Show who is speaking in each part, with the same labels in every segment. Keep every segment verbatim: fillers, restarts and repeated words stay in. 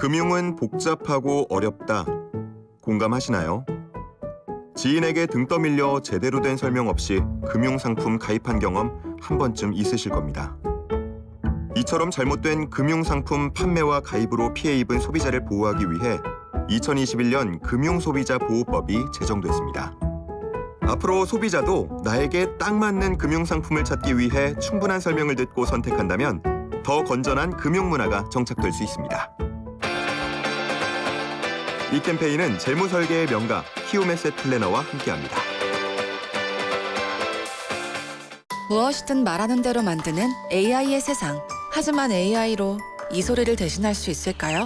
Speaker 1: 금융은 복잡하고 어렵다. 공감하시나요? 지인에게 등 떠밀려 제대로 된 설명 없이 금융상품 가입한 경험 한 번쯤 있으실 겁니다. 이처럼 잘못된 금융상품 판매와 가입으로 피해 입은 소비자를 보호하기 위해 이천이십일 년 금융소비자보호법이 제정됐습니다. 앞으로 소비자도 나에게 딱 맞는 금융상품을 찾기 위해 충분한 설명을 듣고 선택한다면 더 건전한 금융문화가 정착될 수 있습니다. 이 캠페인은 재무설계의 명가 키움에셋 플래너와 함께합니다.
Speaker 2: 무엇이든 말하는 대로 만드는 에이아이의 세상. 하지만 에이아이로 이 소리를 대신할 수 있을까요?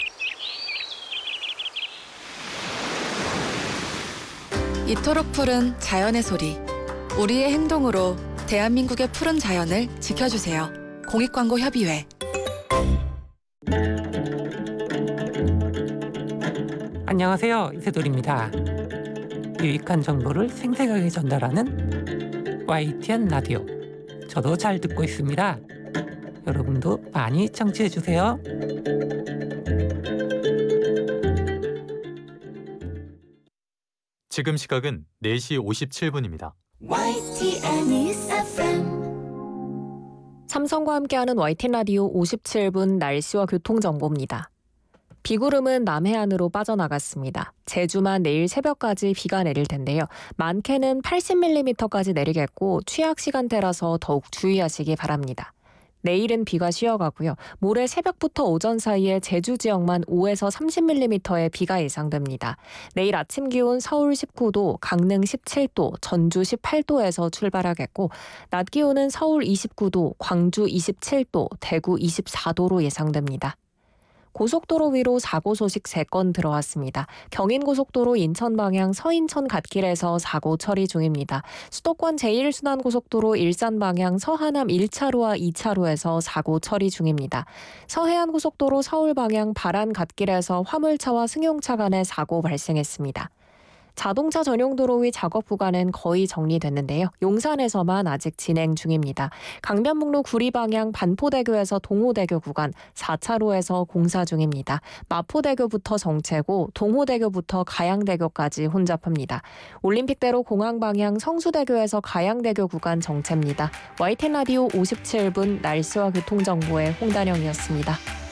Speaker 2: 이토록 푸른 자연의 소리. 우리의 행동으로 대한민국의 푸른 자연을 지켜주세요. 공익광고협의회.
Speaker 3: 안녕하세요, 이세돌입니다. 유익한 정보를 생생하게 전달하는 와이티엔 라디오. 저도 잘 듣고 있습니다. 여러분도 많이 청취해주세요.
Speaker 4: 지금 시각은 네 시 오십칠 분입니다.
Speaker 5: 와이티엔 News 에프엠.
Speaker 6: 삼성과 함께하는 와이티엔 라디오 오십칠 분 날씨와 교통정보입니다. 비구름은 남해안으로 빠져나갔습니다. 제주만 내일 새벽까지 비가 내릴 텐데요. 많게는 팔십 밀리미터까지 내리겠고 취약 시간대라서 더욱 주의하시기 바랍니다. 내일은 비가 쉬어가고요. 모레 새벽부터 오전 사이에 제주 지역만 오에서 삼십 밀리미터의 비가 예상됩니다. 내일 아침 기온 서울 십구 도, 강릉 십칠 도, 전주 십팔 도에서 출발하겠고 낮 기온은 서울 이십구 도, 광주 이십칠 도, 대구 이십사 도로 예상됩니다. 고속도로 위로 사고 소식 세 건 들어왔습니다. 경인고속도로 인천 방향 서인천 갓길에서 사고 처리 중입니다. 수도권 제일 순환고속도로 일산 방향 서하남 일 차로와 이 차로에서 사고 처리 중입니다. 서해안고속도로 서울 방향 바란 갓길에서 화물차와 승용차 간에 사고 발생했습니다. 자동차 전용 도로 위 작업 구간은 거의 정리됐는데요. 용산에서만 아직 진행 중입니다. 강변북로 구리 방향 반포대교에서 동호대교 구간 사 차로에서 공사 중입니다. 마포대교부터 정체고 동호대교부터 가양대교까지 혼잡합니다. 올림픽대로 공항 방향 성수대교에서 가양대교 구간 정체입니다. 와이티엔 라디오 오십칠 분 날씨와 교통정보의 홍단영이었습니다.